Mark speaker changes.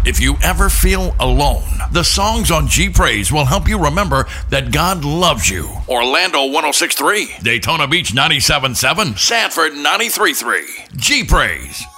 Speaker 1: If you ever feel alone, the songs on G Praise will help you remember that God loves you. Orlando 106.3, Daytona Beach 97.7, Sanford 93.3. G Praise.